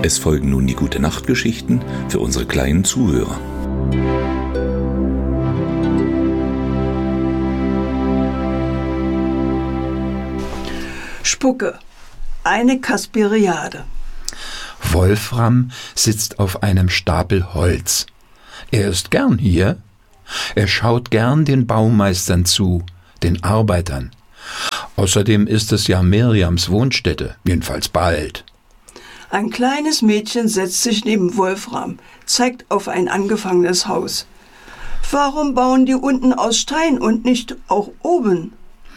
Es folgen nun die Gute-Nacht-Geschichten für unsere kleinen Zuhörer. Spucke, eine Kasperiade. Wolfram sitzt auf einem Stapel Holz. Er ist gern hier. Er schaut gern den Baumeistern zu, den Arbeitern. Außerdem ist es ja Mirjams Wohnstätte, jedenfalls bald. Ein kleines Mädchen setzt sich neben Wolfram, zeigt auf ein angefangenes Haus. Warum bauen die unten aus Stein und nicht auch oben?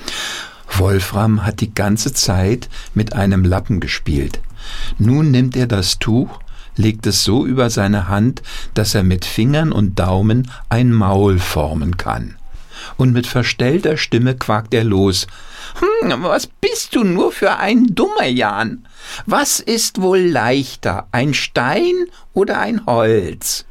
Wolfram hat die ganze Zeit mit einem Lappen gespielt. Nun nimmt er das Tuch, legt es so über seine Hand, dass er mit Fingern und Daumen ein Maul formen kann. Und mit verstellter Stimme quakt er los. Was bist du nur für ein dummer Jan? Was ist wohl leichter, ein Stein oder ein Holz?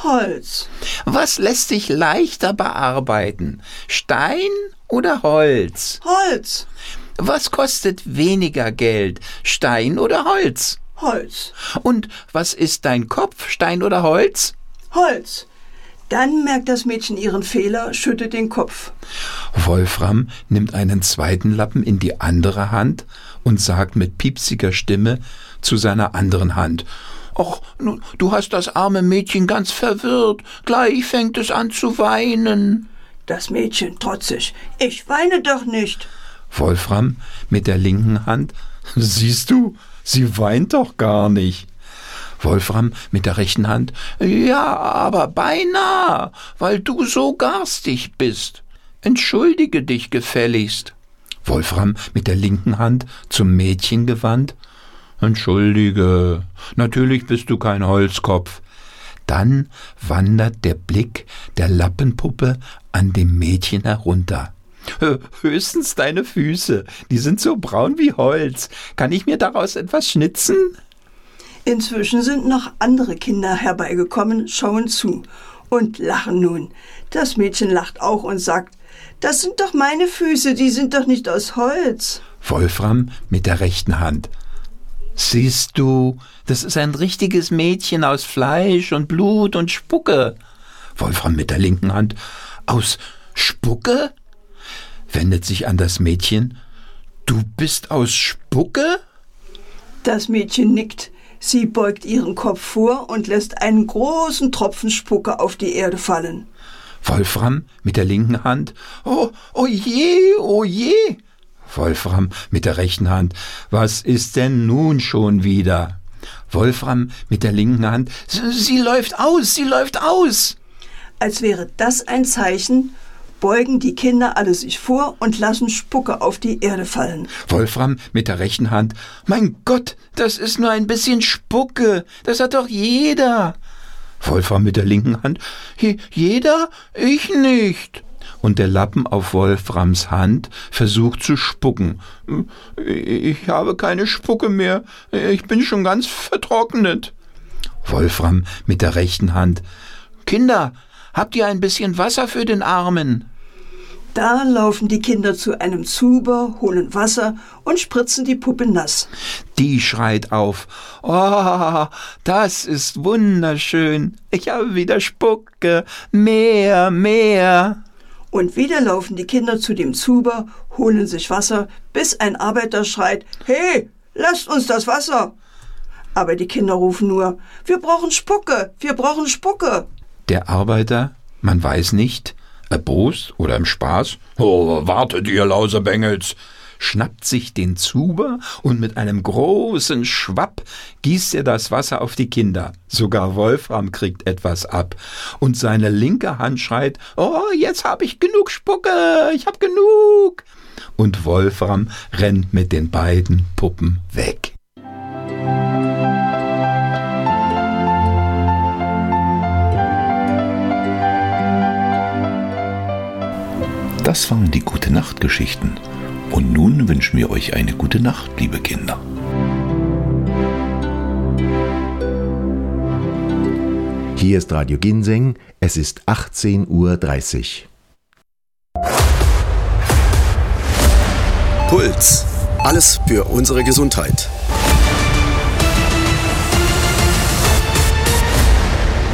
Holz. Was lässt sich leichter bearbeiten, Stein oder Holz? Holz. Was kostet weniger Geld, Stein oder Holz? Holz. Und was ist dein Kopf, Stein oder Holz? Holz. Dann merkt das Mädchen ihren Fehler, schüttelt den Kopf. Wolfram nimmt einen zweiten Lappen in die andere Hand und sagt mit piepsiger Stimme zu seiner anderen Hand: »Och, du hast das arme Mädchen ganz verwirrt. Gleich fängt es an zu weinen.« Das Mädchen trotzig: »Ich weine doch nicht.« Wolfram mit der linken Hand: »Siehst du, sie weint doch gar nicht.« Wolfram mit der rechten Hand: »Ja, aber beinahe, weil du so garstig bist. Entschuldige dich gefälligst.« Wolfram mit der linken Hand zum Mädchen gewandt: »Entschuldige, natürlich bist du kein Holzkopf.« Dann wandert der Blick der Lappenpuppe an dem Mädchen herunter. »Höchstens deine Füße, die sind so braun wie Holz. Kann ich mir daraus etwas schnitzen?« Inzwischen sind noch andere Kinder herbeigekommen, schauen zu und lachen nun. Das Mädchen lacht auch und sagt: »Das sind doch meine Füße, die sind doch nicht aus Holz.« Wolfram mit der rechten Hand: »Siehst du, das ist ein richtiges Mädchen aus Fleisch und Blut und Spucke.« Wolfram mit der linken Hand: »Aus Spucke?« Wendet sich an das Mädchen: »Du bist aus Spucke?« Das Mädchen nickt. Sie beugt ihren Kopf vor und lässt einen großen Tropfen Spucke auf die Erde fallen. Wolfram mit der linken Hand: »Oh je, oh je!« Wolfram mit der rechten Hand: »Was ist denn nun schon wieder?« Wolfram mit der linken Hand: »Sie läuft aus, sie läuft aus!« Als wäre das ein Zeichen, beugen die Kinder alle sich vor und lassen Spucke auf die Erde fallen. Wolfram mit der rechten Hand: »Mein Gott, das ist nur ein bisschen Spucke, das hat doch jeder.« Wolfram mit der linken Hand: »Jeder? Ich nicht.« Und der Lappen auf Wolframs Hand versucht zu spucken. »Ich habe keine Spucke mehr, ich bin schon ganz vertrocknet.« Wolfram mit der rechten Hand: »Kinder, habt ihr ein bisschen Wasser für den Armen?« Da laufen die Kinder zu einem Zuber, holen Wasser und spritzen die Puppe nass. Die schreit auf: »Oh, das ist wunderschön. Ich habe wieder Spucke. Mehr, mehr.« Und wieder laufen die Kinder zu dem Zuber, holen sich Wasser, bis ein Arbeiter schreit: »Hey, lasst uns das Wasser!« Aber die Kinder rufen nur: »Wir brauchen Spucke, wir brauchen Spucke!« Der Arbeiter, man weiß nicht, erbost oder im Spaß: »Oh, wartet ihr Lausebengels!« schnappt sich den Zuber und mit einem großen Schwapp gießt er das Wasser auf die Kinder. Sogar Wolfram kriegt etwas ab. Und seine linke Hand schreit: »Oh, jetzt hab ich genug Spucke, ich hab genug!« Und Wolfram rennt mit den beiden Puppen weg. Das waren die Gute-Nacht-Geschichten. Und nun wünschen wir euch eine gute Nacht, liebe Kinder. Hier ist Radio Ginseng, es ist 18:30 Uhr. Puls. Alles für unsere Gesundheit.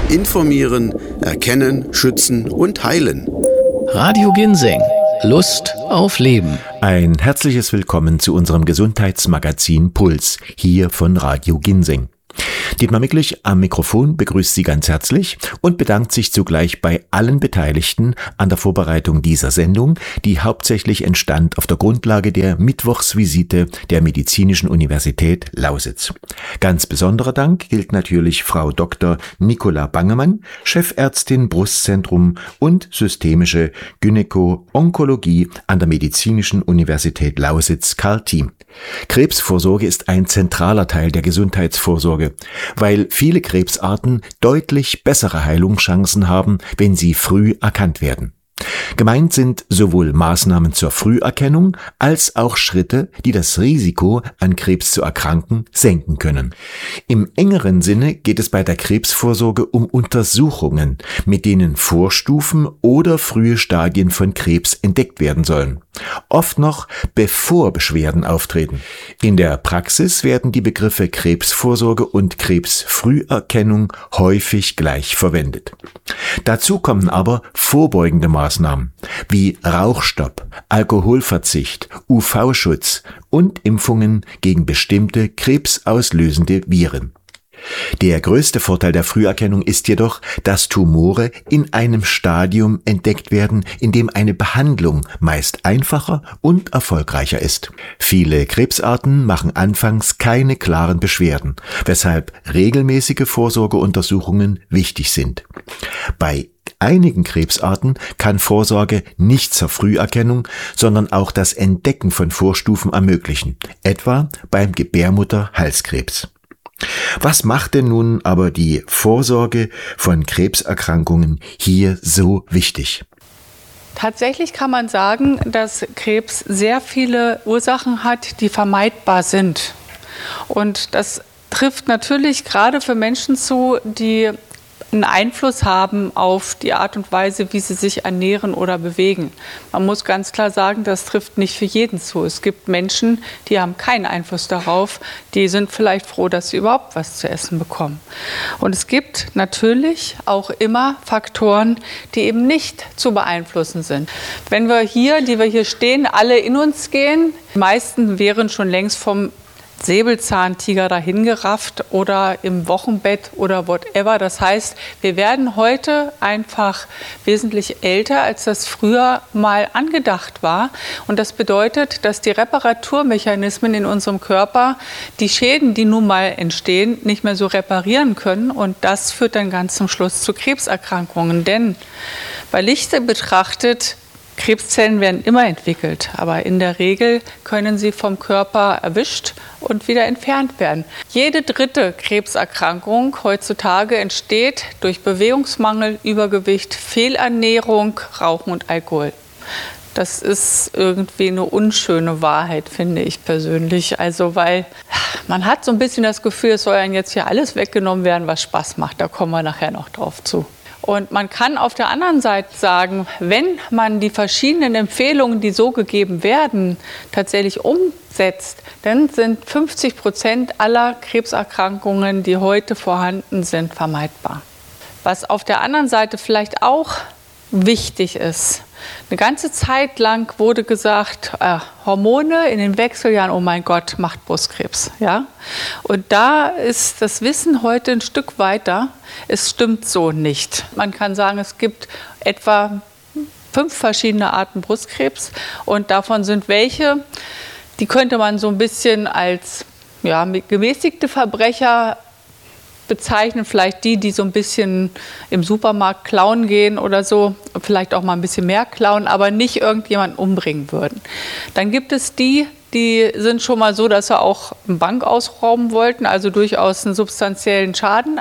Informieren, erkennen, schützen und heilen. Radio Ginseng. Lust auf Leben. Ein herzliches Willkommen zu unserem Gesundheitsmagazin Puls, hier von Radio Ginseng. Dietmar Micklich am Mikrofon begrüßt Sie ganz herzlich und bedankt sich zugleich bei allen Beteiligten an der Vorbereitung dieser Sendung, die hauptsächlich entstand auf der Grundlage der Mittwochsvisite der Medizinischen Universität Lausitz. Ganz besonderer Dank gilt natürlich Frau Dr. Nicola Bangemann, Chefärztin Brustzentrum und systemische Gynäko-Onkologie an der Medizinischen Universität Lausitz Karl Thiem. Krebsvorsorge ist ein zentraler Teil der Gesundheitsvorsorge, weil viele Krebsarten deutlich bessere Heilungschancen haben, wenn sie früh erkannt werden. Gemeint sind sowohl Maßnahmen zur Früherkennung als auch Schritte, die das Risiko, an Krebs zu erkranken, senken können. Im engeren Sinne geht es bei der Krebsvorsorge um Untersuchungen, mit denen Vorstufen oder frühe Stadien von Krebs entdeckt werden sollen. Oft noch bevor Beschwerden auftreten. In der Praxis werden die Begriffe Krebsvorsorge und Krebsfrüherkennung häufig gleich verwendet. Dazu kommen aber vorbeugende Maßnahmen wie Rauchstopp, Alkoholverzicht, UV-Schutz und Impfungen gegen bestimmte krebsauslösende Viren. Der größte Vorteil der Früherkennung ist jedoch, dass Tumore in einem Stadium entdeckt werden, in dem eine Behandlung meist einfacher und erfolgreicher ist. Viele Krebsarten machen anfangs keine klaren Beschwerden, weshalb regelmäßige Vorsorgeuntersuchungen wichtig sind. Bei einigen Krebsarten kann Vorsorge nicht zur Früherkennung, sondern auch das Entdecken von Vorstufen ermöglichen, etwa beim Gebärmutter-Halskrebs. Was macht denn nun aber die Vorsorge von Krebserkrankungen hier so wichtig? Tatsächlich kann man sagen, dass Krebs sehr viele Ursachen hat, die vermeidbar sind. Und das trifft natürlich gerade für Menschen zu, die einen Einfluss haben auf die Art und Weise, wie sie sich ernähren oder bewegen. Man muss ganz klar sagen, das trifft nicht für jeden zu. Es gibt Menschen, die haben keinen Einfluss darauf, die sind vielleicht froh, dass sie überhaupt was zu essen bekommen. Und es gibt natürlich auch immer Faktoren, die eben nicht zu beeinflussen sind. Wenn wir hier, die wir hier stehen, alle in uns gehen, die meisten wären schon längst vom Säbelzahntiger dahingerafft oder im Wochenbett oder whatever. Das heißt, wir werden heute einfach wesentlich älter, als das früher mal angedacht war. Und das bedeutet, dass die Reparaturmechanismen in unserem Körper die Schäden, die nun mal entstehen, nicht mehr so reparieren können. Und das führt dann ganz zum Schluss zu Krebserkrankungen. Denn bei Lichte betrachtet, Krebszellen werden immer entwickelt, aber in der Regel können sie vom Körper erwischt und wieder entfernt werden. Jede dritte Krebserkrankung heutzutage entsteht durch Bewegungsmangel, Übergewicht, Fehlernährung, Rauchen und Alkohol. Das ist irgendwie eine unschöne Wahrheit, finde ich persönlich. Also, weil man hat so ein bisschen das Gefühl, es soll einem jetzt hier alles weggenommen werden, was Spaß macht. Da kommen wir nachher noch drauf zu. Und man kann auf der anderen Seite sagen, wenn man die verschiedenen Empfehlungen, die so gegeben werden, tatsächlich umsetzt, dann sind 50% aller Krebserkrankungen, die heute vorhanden sind, vermeidbar. Was auf der anderen Seite vielleicht auch wichtig ist. Eine ganze Zeit lang wurde gesagt, Hormone in den Wechseljahren, oh mein Gott, macht Brustkrebs. Ja? Und da ist das Wissen heute ein Stück weiter. Es stimmt so nicht. Man kann sagen, es gibt etwa 5 verschiedene Arten Brustkrebs und davon sind welche, die könnte man so ein bisschen als gemäßigte Verbrecher bezeichnen, vielleicht die so ein bisschen im Supermarkt klauen gehen oder so, vielleicht auch mal ein bisschen mehr klauen, aber nicht irgendjemanden umbringen würden. Dann gibt es die sind schon mal so, dass sie auch eine Bank ausrauben wollten, also durchaus einen substanziellen Schaden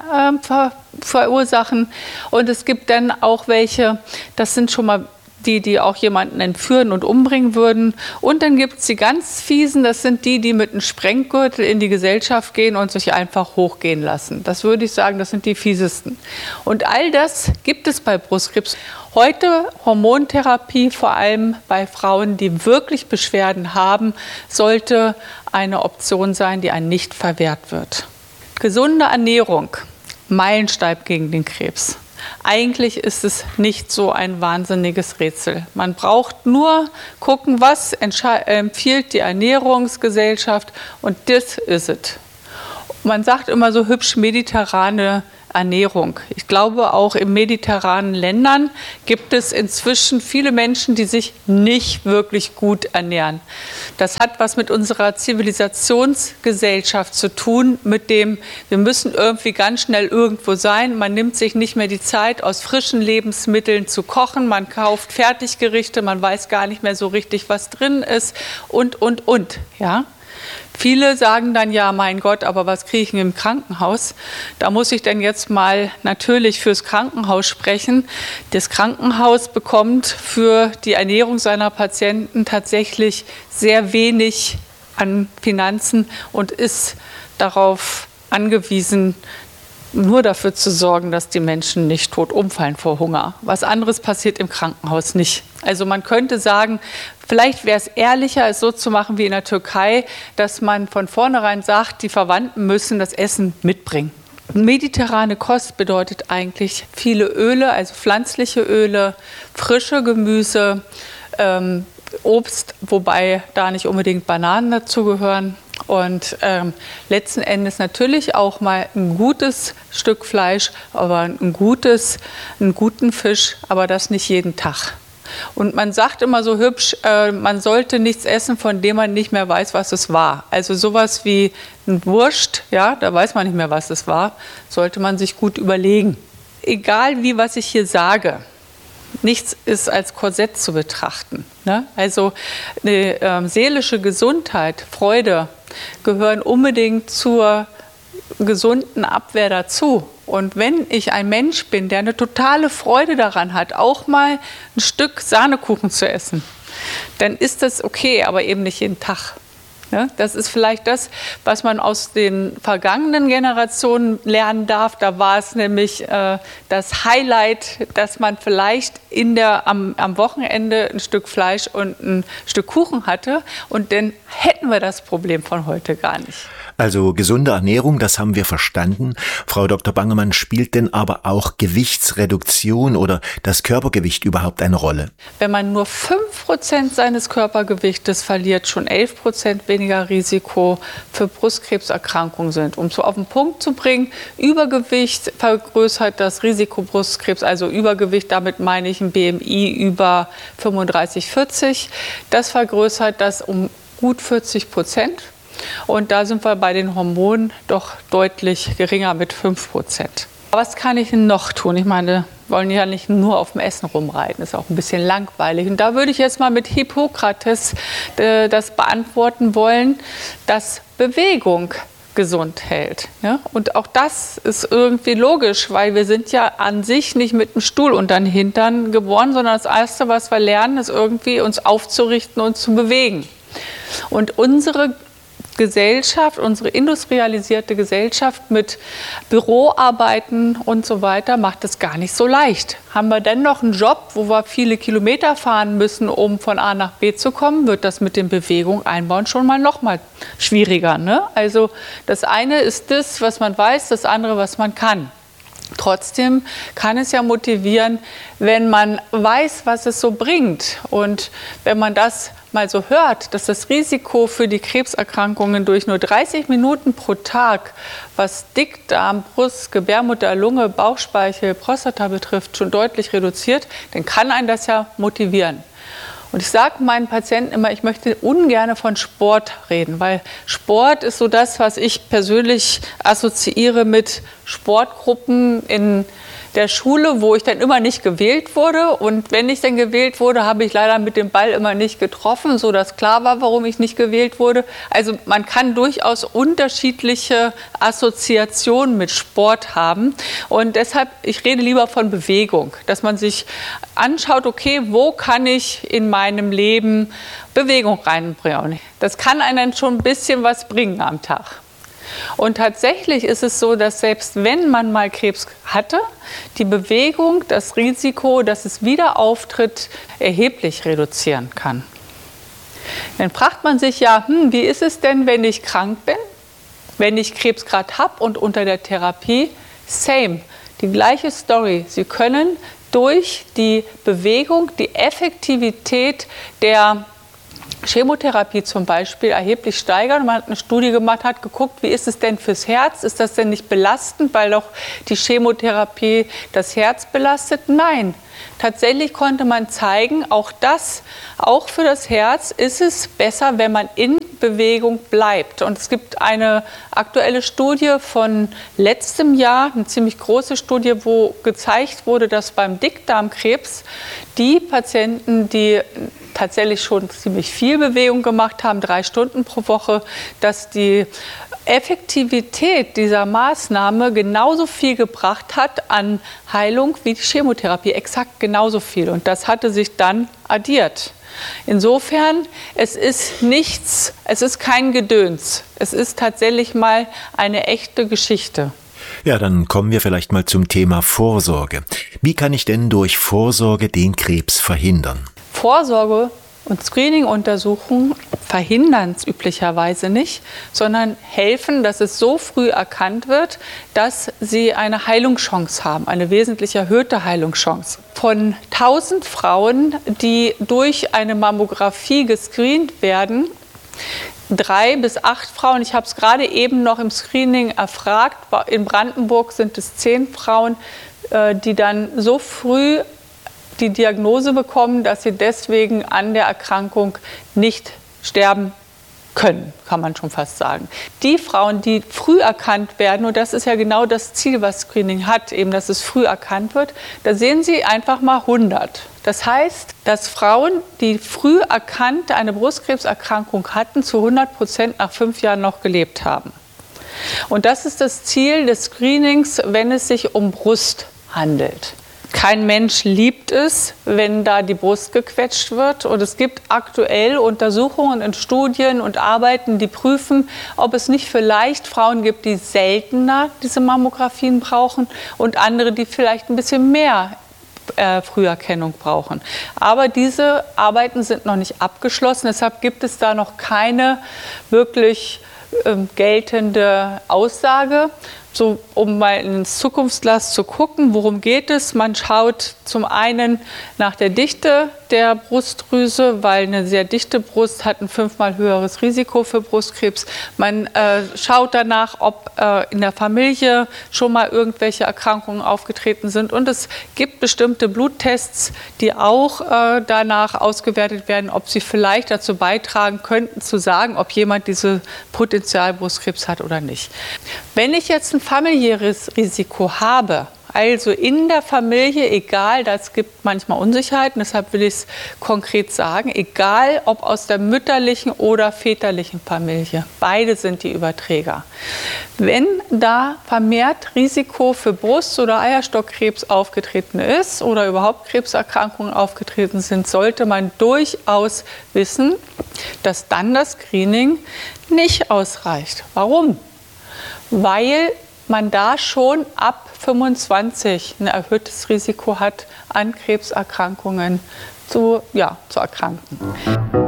verursachen. Und es gibt dann auch welche, das sind schon mal die auch jemanden entführen und umbringen würden. Und dann gibt es die ganz fiesen, das sind die mit einem Sprenggürtel in die Gesellschaft gehen und sich einfach hochgehen lassen. Das würde ich sagen, das sind die fiesesten. Und all das gibt es bei Brustkrebs. Heute Hormontherapie, vor allem bei Frauen, die wirklich Beschwerden haben, sollte eine Option sein, die einem nicht verwehrt wird. Gesunde Ernährung Meilenstein gegen den Krebs. Eigentlich ist es nicht so ein wahnsinniges Rätsel. Man braucht nur gucken, was empfiehlt die Ernährungsgesellschaft, und das ist es. Man sagt immer so hübsch mediterrane Ernährung. Ich glaube, auch in mediterranen Ländern gibt es inzwischen viele Menschen, die sich nicht wirklich gut ernähren. Das hat was mit unserer Zivilisationsgesellschaft zu tun, mit dem, wir müssen irgendwie ganz schnell irgendwo sein. Man nimmt sich nicht mehr die Zeit, aus frischen Lebensmitteln zu kochen. Man kauft Fertiggerichte, man weiß gar nicht mehr so richtig, was drin ist und. Ja? Viele sagen dann, ja, mein Gott, aber was kriege ich denn im Krankenhaus? Da muss ich denn jetzt mal natürlich fürs Krankenhaus sprechen. Das Krankenhaus bekommt für die Ernährung seiner Patienten tatsächlich sehr wenig an Finanzen und ist darauf angewiesen, nur dafür zu sorgen, dass die Menschen nicht tot umfallen vor Hunger. Was anderes passiert im Krankenhaus nicht. Also man könnte sagen, vielleicht wäre es ehrlicher, es so zu machen wie in der Türkei, dass man von vornherein sagt, die Verwandten müssen das Essen mitbringen. Mediterrane Kost bedeutet eigentlich viele Öle, also pflanzliche Öle, frische Gemüse, Obst, wobei da nicht unbedingt Bananen dazugehören. Und letzten Endes natürlich auch mal ein gutes Stück Fleisch, aber einen guten Fisch, aber das nicht jeden Tag. Und man sagt immer so hübsch, man sollte nichts essen, von dem man nicht mehr weiß, was es war. Also sowas wie ein Wurst, ja, da weiß man nicht mehr, was es war, sollte man sich gut überlegen. Egal wie, was ich hier sage, nichts ist als Korsett zu betrachten. Ne? Also eine seelische Gesundheit, Freude gehören unbedingt zur gesunden Abwehr dazu. Und wenn ich ein Mensch bin, der eine totale Freude daran hat, auch mal ein Stück Sahnekuchen zu essen, dann ist das okay, aber eben nicht jeden Tag. Ne? Das ist vielleicht das, was man aus den vergangenen Generationen lernen darf. Da war es nämlich das Highlight, dass man vielleicht am Wochenende ein Stück Fleisch und ein Stück Kuchen hatte. Und dann hätten wir das Problem von heute gar nicht. Also gesunde Ernährung, das haben wir verstanden. Frau Dr. Bangemann, spielt denn aber auch Gewichtsreduktion oder das Körpergewicht überhaupt eine Rolle? Wenn man nur 5% seines Körpergewichtes verliert, schon 11% weniger Risiko für Brustkrebserkrankungen sind. Um es so auf den Punkt zu bringen, Übergewicht vergrößert das Risiko Brustkrebs, also Übergewicht, damit meine ich ein BMI über 35, 40. Das vergrößert das um gut 40%. Und da sind wir bei den Hormonen doch deutlich geringer mit 5%. Was kann ich denn noch tun? Ich meine, wir wollen ja nicht nur auf dem Essen rumreiten, ist auch ein bisschen langweilig. Und da würde ich jetzt mal mit Hippokrates das beantworten wollen, dass Bewegung gesund hält. Ja? Und auch das ist irgendwie logisch, weil wir sind ja an sich nicht mit einem Stuhl unter den Hintern geboren, sondern das Erste, was wir lernen, ist irgendwie uns aufzurichten und zu bewegen. Und unsere Gesellschaft, unsere industrialisierte Gesellschaft mit Büroarbeiten und so weiter macht es gar nicht so leicht. Haben wir denn noch einen Job, wo wir viele Kilometer fahren müssen, um von A nach B zu kommen, wird das mit den Bewegungen einbauen schon mal noch mal schwieriger. Ne? Also das eine ist das, was man weiß, das andere, was man kann. Trotzdem kann es ja motivieren, wenn man weiß, was es so bringt. Und wenn man das mal so hört, dass das Risiko für die Krebserkrankungen durch nur 30 Minuten pro Tag, was Dickdarm, Brust, Gebärmutter, Lunge, Bauchspeichel, Prostata betrifft, schon deutlich reduziert, dann kann einen das ja motivieren. Und ich sage meinen Patienten immer, ich möchte ungern von Sport reden, weil Sport ist so das, was ich persönlich assoziiere mit Sportgruppen in der Schule, wo ich dann immer nicht gewählt wurde. Und wenn ich dann gewählt wurde, habe ich leider mit dem Ball immer nicht getroffen, sodass klar war, warum ich nicht gewählt wurde. Also man kann durchaus unterschiedliche Assoziationen mit Sport haben. Und deshalb, ich rede lieber von Bewegung, dass man sich anschaut, okay, wo kann ich in meinem Leben Bewegung reinbringen? Das kann einem schon ein bisschen was bringen am Tag. Und tatsächlich ist es so, dass selbst wenn man mal Krebs hatte, die Bewegung das Risiko, dass es wieder auftritt, erheblich reduzieren kann. Dann fragt man sich ja, wie ist es denn, wenn ich krank bin, wenn ich Krebs gerade habe und unter der Therapie? Same, die gleiche Story. Sie können durch die Bewegung die Effektivität der Chemotherapie zum Beispiel erheblich steigern. Man hat eine Studie gemacht, hat geguckt, wie ist es denn fürs Herz? Ist das denn nicht belastend, weil doch die Chemotherapie das Herz belastet? Nein. Tatsächlich konnte man zeigen, auch für das Herz ist es besser, wenn man in Bewegung bleibt. Und es gibt eine aktuelle Studie von letztem Jahr, eine ziemlich große Studie, wo gezeigt wurde, dass beim Dickdarmkrebs die Patienten, die tatsächlich schon ziemlich viel Bewegung gemacht haben, 3 Stunden pro Woche, dass die Effektivität dieser Maßnahme genauso viel gebracht hat an Heilung wie die Chemotherapie, exakt genauso viel. Und das hatte sich dann addiert. Insofern, es ist kein Gedöns. Es ist tatsächlich mal eine echte Geschichte. Ja, dann kommen wir vielleicht mal zum Thema Vorsorge. Wie kann ich denn durch Vorsorge den Krebs verhindern? Vorsorge und Screening-Untersuchungen verhindern es üblicherweise nicht, sondern helfen, dass es so früh erkannt wird, dass sie eine Heilungschance haben, eine wesentlich erhöhte Heilungschance. Von 1000 Frauen, die durch eine Mammographie gescreent werden, 3 bis 8 Frauen, ich habe es gerade eben noch im Screening erfragt, in Brandenburg sind es 10 Frauen, die dann so früh die Diagnose bekommen, dass sie deswegen an der Erkrankung nicht sterben können, kann man schon fast sagen. Die Frauen, die früh erkannt werden, und das ist ja genau das Ziel, was Screening hat, eben, dass es früh erkannt wird, da sehen Sie einfach mal 100. Das heißt, dass Frauen, die früh erkannt eine Brustkrebserkrankung hatten, zu 100% nach 5 Jahren noch gelebt haben. Und das ist das Ziel des Screenings, wenn es sich um Brust handelt. Kein Mensch liebt es, wenn da die Brust gequetscht wird. Und es gibt aktuell Untersuchungen und Studien und Arbeiten, die prüfen, ob es nicht vielleicht Frauen gibt, die seltener diese Mammographien brauchen und andere, die vielleicht ein bisschen mehr Früherkennung brauchen. Aber diese Arbeiten sind noch nicht abgeschlossen. Deshalb gibt es da noch keine wirklich geltende Aussage. So, um mal ins Zukunftsglas zu gucken, worum geht es? Man schaut zum einen nach der Dichte der Brustdrüse, weil eine sehr dichte Brust hat ein 5-mal höheres Risiko für Brustkrebs. Man schaut danach, ob in der Familie schon mal irgendwelche Erkrankungen aufgetreten sind. Und es gibt bestimmte Bluttests, die auch danach ausgewertet werden, ob sie vielleicht dazu beitragen könnten, zu sagen, ob jemand diese Potenzialbrustkrebs hat oder nicht. Wenn ich jetzt ein familiäres Risiko habe, also in der Familie, egal, das gibt manchmal Unsicherheiten, deshalb will ich es konkret sagen, egal ob aus der mütterlichen oder väterlichen Familie, beide sind die Überträger. Wenn da vermehrt Risiko für Brust- oder Eierstockkrebs aufgetreten ist oder überhaupt Krebserkrankungen aufgetreten sind, sollte man durchaus wissen, dass dann das Screening nicht ausreicht. Warum? Weil man da schon ab 25 ein erhöhtes Risiko hat, an Krebserkrankungen zu erkranken.